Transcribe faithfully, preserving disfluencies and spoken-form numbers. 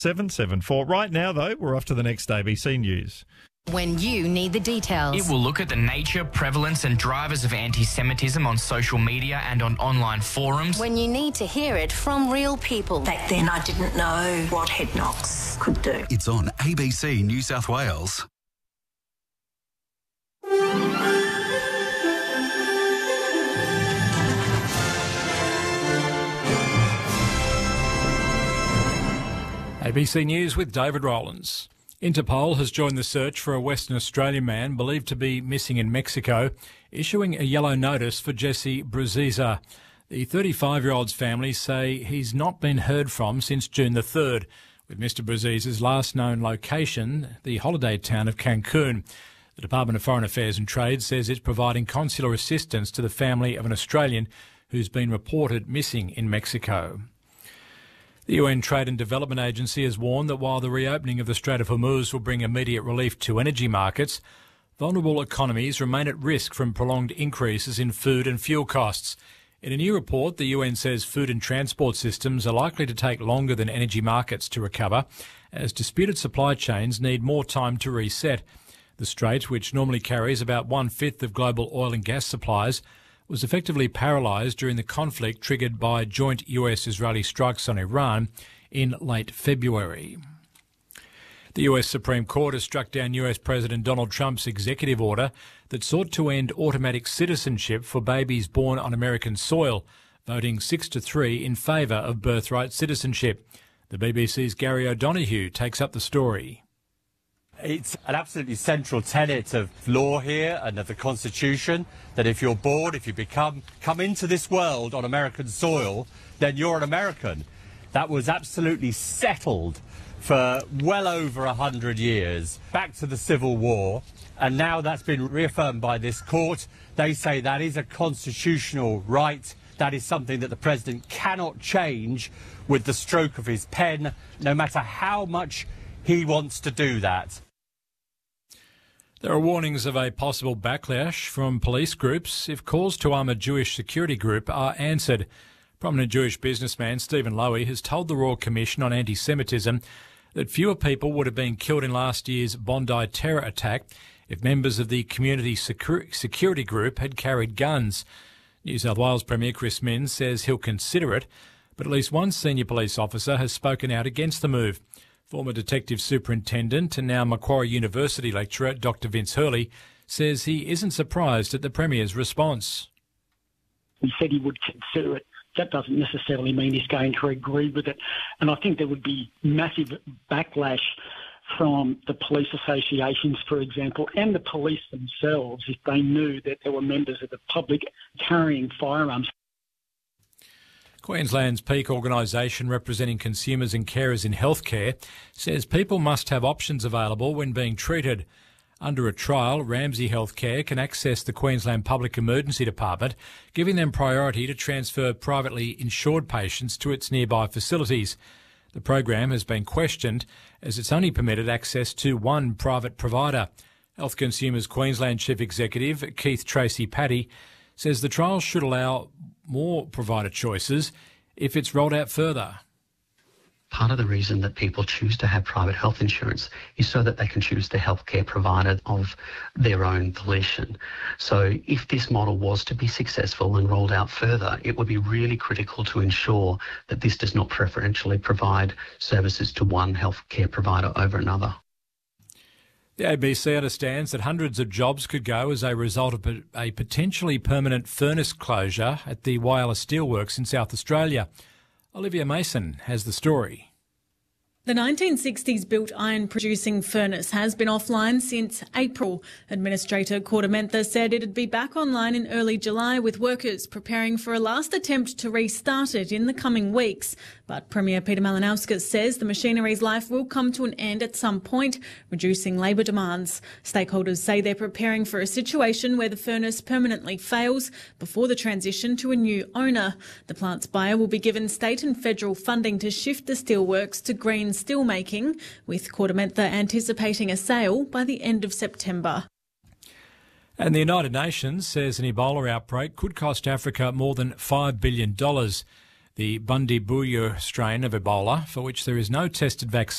seven seven four. Right now, though, we're off to the next A B C News. When you need the details. It will look at the nature, prevalence and drivers of anti-Semitism on social media and on online forums. When you need to hear it from real people. Back then I didn't know what head knocks could do. It's on A B C New South Wales. A B C News with David Rowlands. Interpol has joined the search for a Western Australian man believed to be missing in Mexico, issuing a yellow notice for Jesse Bruziza. The thirty-five-year-old's family say he's not been heard from since June the third, with Mister Bruziza's last known location, the holiday town of Cancun. The Department of Foreign Affairs and Trade says it's providing consular assistance to the family of an Australian who's been reported missing in Mexico. The U N Trade and Development Agency has warned that while the reopening of the Strait of Hormuz will bring immediate relief to energy markets, vulnerable economies remain at risk from prolonged increases in food and fuel costs. In a new report, the U N says food and transport systems are likely to take longer than energy markets to recover, as disputed supply chains need more time to reset. The Strait, which normally carries about one-fifth of global oil and gas supplies, was effectively paralysed during the conflict triggered by joint U S-Israeli strikes on Iran in late February. The U S Supreme Court has struck down U S President Donald Trump's executive order that sought to end automatic citizenship for babies born on American soil, voting six to three in favour of birthright citizenship. The B B C's Gary O'Donoghue takes up the story. It's an absolutely central tenet of law here and of the Constitution that if you're born, if you become come into this world on American soil, then you're an American. That was absolutely settled for well over a hundred years, back to the Civil War, and now that's been reaffirmed by this court. They say that is a constitutional right. That is something that the President cannot change with the stroke of his pen, no matter how much he wants to do that. There are warnings of a possible backlash from police groups if calls to arm a Jewish security group are answered. Prominent Jewish businessman Stephen Lowy has told the Royal Commission on Anti-Semitism that fewer people would have been killed in last year's Bondi terror attack if members of the community Secu- security group had carried guns. New South Wales Premier Chris Minns says he'll consider it, but at least one senior police officer has spoken out against the move. Former Detective Superintendent and now Macquarie University lecturer Doctor Vince Hurley says he isn't surprised at the Premier's response. He said he would consider it. That doesn't necessarily mean he's going to agree with it. And I think there would be massive backlash from the police associations, for example, and the police themselves if they knew that there were members of the public carrying firearms. Queensland's peak organisation representing consumers and carers in healthcare says people must have options available when being treated. Under a trial, Ramsay Healthcare can access the Queensland Public Emergency Department, giving them priority to transfer privately insured patients to its nearby facilities. The program has been questioned as it's only permitted access to one private provider. Health Consumers Queensland Chief Executive Keith Tracy-Patty says the trial should allow more provider choices if it's rolled out further. Part of the reason that people choose to have private health insurance is so that they can choose the healthcare provider of their own volition. So if this model was to be successful and rolled out further, it would be really critical to ensure that this does not preferentially provide services to one healthcare provider over another. The A B C understands that hundreds of jobs could go as a result of a potentially permanent furnace closure at the Whyalla Steelworks in South Australia. Olivia Mason has the story. The nineteen sixties built iron producing furnace has been offline since April. Administrator Kordamentha said it'd be back online in early July with workers preparing for a last attempt to restart it in the coming weeks. But Premier Peter Malinauskas says the machinery's life will come to an end at some point, reducing labour demands. Stakeholders say they're preparing for a situation where the furnace permanently fails before the transition to a new owner. The plant's buyer will be given state and federal funding to shift the steelworks to green steelmaking, with Kordamentha anticipating a sale by the end of September. And the United Nations says an Ebola outbreak could cost Africa more than five billion dollars. the Bundibugyo strain of Ebola, for which there is no tested vaccine.